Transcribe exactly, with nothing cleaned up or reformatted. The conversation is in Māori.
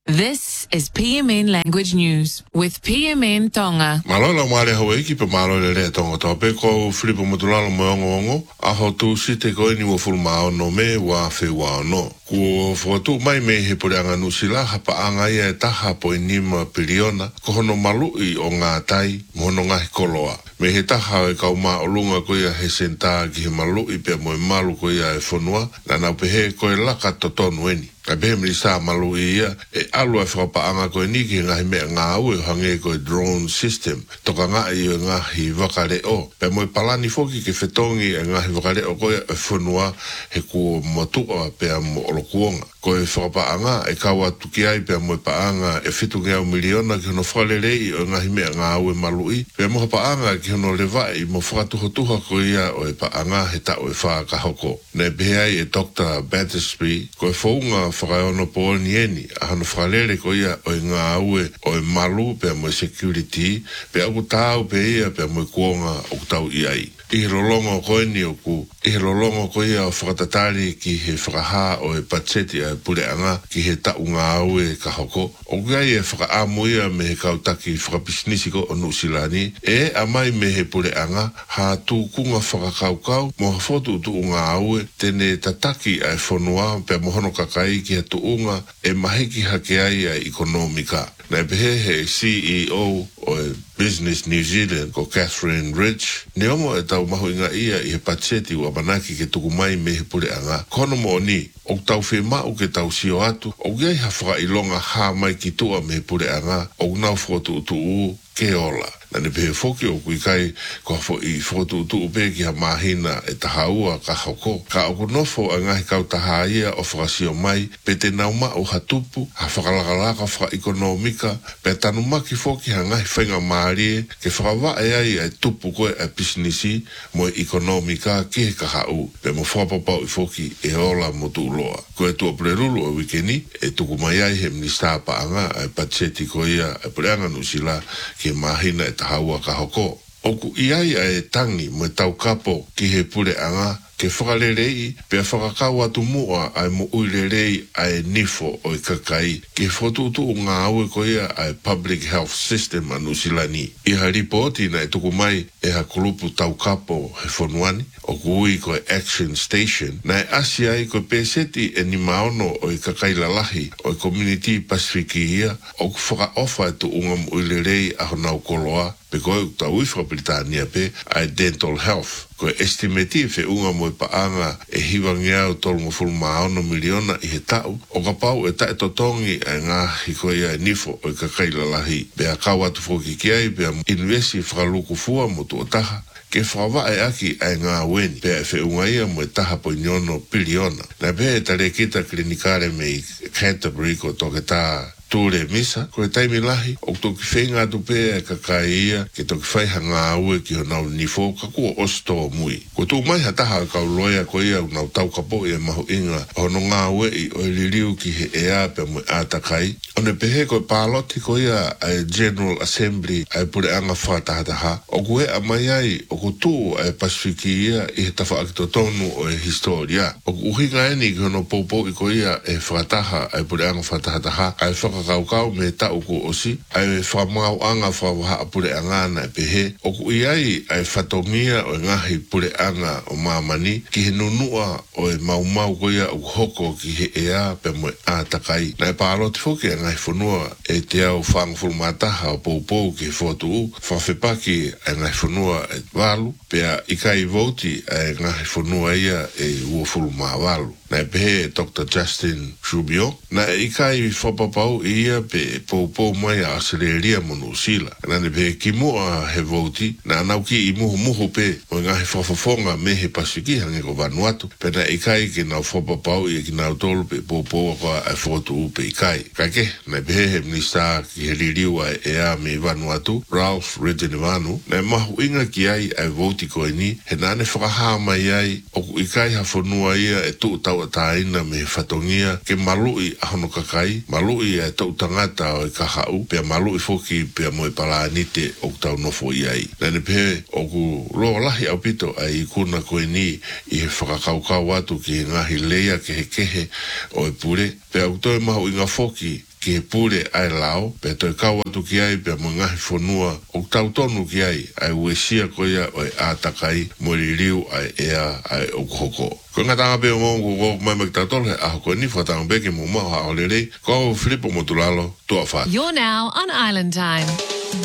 This is P M N Language News with P M N Tonga. Malolo mare hawe ki pe malolo le tonga tope ko Filipo Motulalo moongo aho tu site ko ni wo fulma no me wa fe wa no ku foto mai me he por anga no sila hapa anga ia taha po ni ma piliona ko no malu I o nga tai mono nga koloa me he taha e ka ma olunga ko ia he senta ki malu I pe mo malu ko ia e fonua na na pe he ko la ka totonu eni ka be mi sa malu ia e alu e fa anga ko ni ki nga me nga au hange ko drone system to ka nga I nga hi vakare o pe mo palani foki ke fetongi nga hi vakare o ko e fonua he ko motu pe mo lokuonga ko e fa anga e ka wa tuki ai pe mo pa anga e fitu nga miliona ki no falele I nga hi me nga au malu I pe mo pa anga ki no leva I mo fa tu tu ko ia o e pa anga he ta o e fa ka hoko ne be ai e Doctor Battersby ko e fonga fra ono po nieni ano fralele ko ia o nga au o e malu pe mo security pe au tau pe ia pe mo kuonga o tau ai I rolongo ko ni o ku I rolongo ko ia o fratatali ki he fraha o e patseti a pule anga ki he ta unga au e ka hoko o gai e fra amuia me he kautaki fra business ko onu silani e amai me he pule anga ha tu kunga fra kaukau mo fotu tu unga au tene tataki a fonua pe mo hono kakai ki he tu unga e mahiki hake ai a ekonomika na behe he C E O o Business New Zealand ko Catherine Rich ne omo e tau mahu inga ia I he patseti wa manaki ke tuku mai me he pule anga kono mo ni o tau whi mau ke tau sio atu o gai ha whaka ilonga ha mai ki tua me he pule anga o nau whotu utu u ke ola na ne pehe whoki o kui kai ko hafo I whotu utu upe ki ha mahina e tahaua ka hoko ka o nofo a ngahi kau taha ia o whakasio mai pe te nauma o hatupu ha whakalakalaka whaka ekonomika pe tanu maki whoki ha ngahi whainga maarie ke whakawa e ai e tupu koe e businessi mo e ekonomika ki he ka hau pe mo whapapau I whoki e ola mo tu uloa ko e tua prerulu o wikeni e tuku mai ai he minista pa anga e patseti ko ia e preanga nusila ki mahina e tahaua ka hoko. Oku iai e tangi mo tau kapo ki he pule anga ke whakarerei pe whakakau atu mua ai mo uirerei ai nifo o I kakai ke whotutu o ngā aue ko ia ai public health system anu silani. I ha ripoti na e tuku mai e ha kulupu tau kapo he whonuani o kui ko action station na e asi ai ko peseti e ni maono o I kakai lalahi o I community pasifiki ia o ku whakaofa e tu unga mo uirerei a honau koloa pe koe tau I Whakabritania pe ai dental health ko estimati fe unga mo pa anga e hiwangia o tolunga fulmaono miliona I he tau o ka pau e tae totongi e ngā hiko ia e nifo o I kakaila lahi pe a kawatu foki ki ai pe a investi whakaluku fua mo tu o taha ke whawa e aki ai ngā weni pe a fe unga ia mo e taha po nyono piliona na pe e tare kita klinikare me I Canterbury ko toke tā tūre misa, ko e taimi lahi, o toki whenga tu pe e kakai ia, ke toki whaiha ngā ue ki ho nau nifo, ka kua osto o mui. Ko tū mai ha taha kau loia ko ia u nau tau kapo ia mahu inga, ho no ngā ue I o liriu ki he ea pe mo ātakai. O ne pehe ko e pāloti ko ia ai General Assembly ai pure anga whātahataha, o ku e a mai ai, o ku tū ai Pasifiki ia I he tawha akito tonu o e historia. O ku uhinga eni ki hono popo I ko ia e whataha ai pure anga whātahataha, ai whaka kau me tau ko osi ai whamau anga whawaha apure anga na pehe o ku iai ai whatomia o ngahi pure anga o mamani ki he nunua o e mau mau koia o hoko ki he ea pe mo ātakai na e pāloti whoke ngahi whanua e te au whangfulmataha o poupou ki he whotu u whawhepaki ai ngahi whanua e walu pe a ikai voti ai ngahi whanua ia e ua fulma walu na e pehe Doctor Justin Trudeau na e ikai whapapau ia pe poupou mai a Australia monu sila. Na ne pe ki mua he voti, na anau ki I muhu muhu pe, o ngā he whafafonga me he Pasifiki hange ko Vanuatu, pe na ikai ki nau whapapau ia ki nau tolu pe poupou a e whotu u pe ikai. Kake, na pe he minista ki he ririu a ea me Vanuatu, Ralph Regenevanu, na mahu inga ki ai ai voti ko ni, he nane whakaha mai ai, o ku ikai ha whanua ia e tu tau a taina me he whatongia, ke malui a hono kakai, malui e tau tangata o I kahau, pia malu I foki pia moe palaanite o tau nofo I ai. Nane pe o ku loa lahi au pito ai kuna koe ni I he whakakaukau atu ki he ngahi leia ke he kehe o e pure, pia au toi mahu I ngā foki ki he pule ai lao, pe toi kau atu ki ai pe mo ngahi whanua o tau tonu ki ai, ai uesia ko ia o e ātakai mo li riu ai ea ai o koko. Ko ngā tanga pe o mongu ko mai mai tatole a ko ni whatanga beke mo maha o le rei, ko Filipo Motulalo, toa whāti. You're now on Island Time.